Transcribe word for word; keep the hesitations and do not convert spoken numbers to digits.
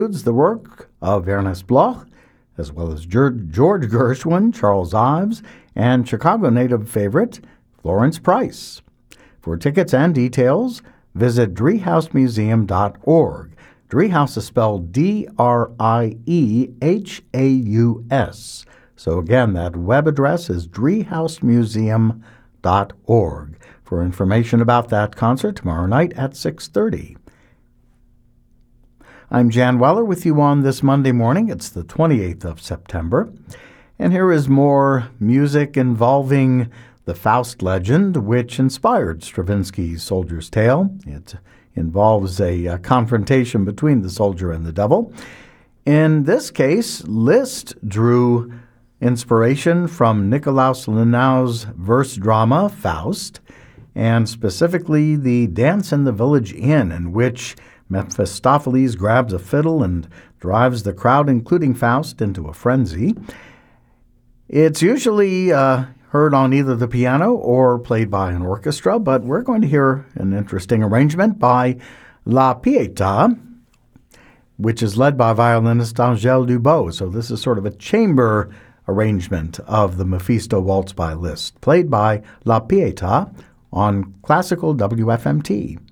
includes the work of Ernest Bloch, as well as George Gershwin, Charles Ives, and Chicago native favorite Florence Price. For tickets and details, visit driehaus museum dot org. Driehaus is spelled D R I E H A U S. So again, that web address is driehaus museum dot org for information about that concert tomorrow night at six thirty. I'm Jan Weller with you on this Monday morning. It's the twenty-eighth of September. And here is more music involving the Faust legend, which inspired Stravinsky's Soldier's Tale. It involves a, a confrontation between the soldier and the devil. In this case, Liszt drew inspiration from Nikolaus Lenau's verse drama, Faust, and specifically the Dance in the Village Inn, in which Mephistopheles grabs a fiddle and drives the crowd, including Faust, into a frenzy. It's usually uh, heard on either the piano or played by an orchestra, but we're going to hear an interesting arrangement by La Pietà, which is led by violinist Angèle Dubos. So this is sort of a chamber arrangement of the Mephisto Waltz by Liszt, played by La Pietà on Classical W F M T.